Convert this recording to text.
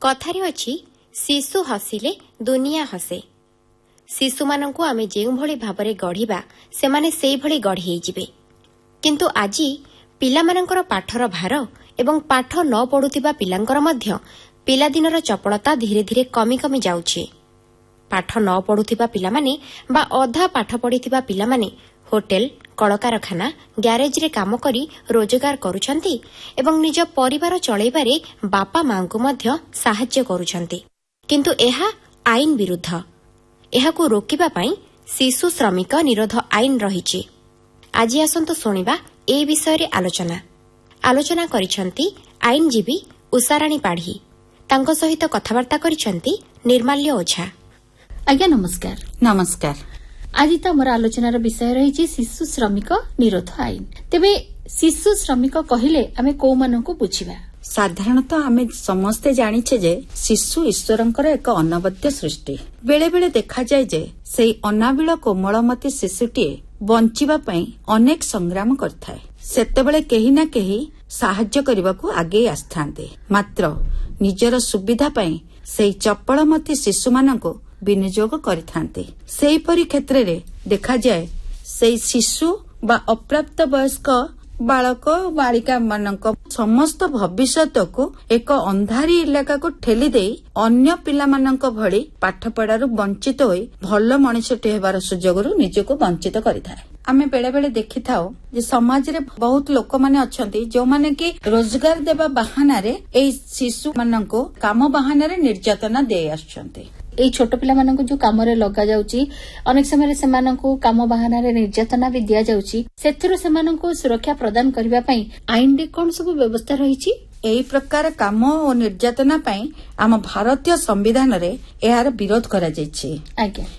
कथारे अछि शिशु हसिले दुनिया हसे। शिशुमानंकु आमे जेउभଳି भाबरे गढ़िबा सेमाने सेई भଳି गढ़ी हेजिबे। किंतु आजी पिलामानंकर पाठर भार एवं पाठ न पढुथिबा पिलांकर मध्य पिलादिनर चपलता धीरे धीरे कमी कमी जाउछि। पाठ न पढुथिबा पिलामाने बा अधा पाठ पढिथिबा पिलामाने होटेल कलकारखाना ग्यारेज रे काम करी रोजगार करुछंती एवं निज परिवार चलैबारे बापा मांकु मध्य साहाय्य करुछंती। किंतु एहा आईन विरुद्ध। एहाकु रोकिबा पई शिशु श्रमिक निरोध आईन रहिछि। आज आसंतु सुनिबा ए विषय रे आलोचना करिछंती आईनजीवी उषाराणी पाढ़ी। तांको सहित कथबार्ता करिछंती निर्माल्य ओझा। आज्ञा नमस्कार। नमस्कार। आज तो आम आलोचनार विषय रही शिशु श्रमिक निरोध आईन। तेबे शिशु श्रमिक कहले आमे को मानकु बुझिबा? साधारणतः आमे समस्ते जानिछे जे शिशु ईश्वरंकर एक अनवद्य सृष्टि। बेले बेले देखा जाए जे सेई अनाबिल कोमलमती शिशुटी बंचिबा पई अनेक संग्राम करथाय। सेतेबेले केही ना केही साहाय्य करबाकू आगे आस्थांते, मात्र निजर सुविधा पई सेई चपलमती शिशुमानंकु विनियोग करिथांते। सेहीपरि क्षेत्र रे देखा जाए सेई शिशु बा अप्राप्त वयस्क बालक बालिका मानक समस्त भविष्यत को एक अंधारी इलाका को ठेली दे अन्य पिला मानक भली पाठ पढ़ारू वंचित होई भल मनुष्यटे हेबार सुजोगरू निजको वंचित करिथाय। आमे बेले बेले देखि थाओ जे समाज रे बहुत लोक माने अछंती जो माने कि रोजगार देबा बहाना रे एई शिशु माननको काम बहाना रे निर्यातना दे आछंती। एई छोट पिला माननको जो काम रे लगा जाउची अनेक समय रे सेमाननको काम बहाना रे निर्यातना भी दिया जाउची। सेथिरो सेमाननको सुरक्षा प्रदान करबा पई आईन रे कोन सब व्यवस्था रहिची? एई प्रकार काम और निर्यातना पई आम भारतीय संविधान रे एहार विरोध करा जायछि। आज्ञा